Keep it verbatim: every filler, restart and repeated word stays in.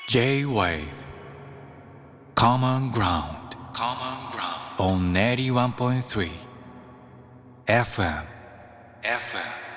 J-Wave Common Ground Common Ground on エイティワンポイントスリー エフエム エフエム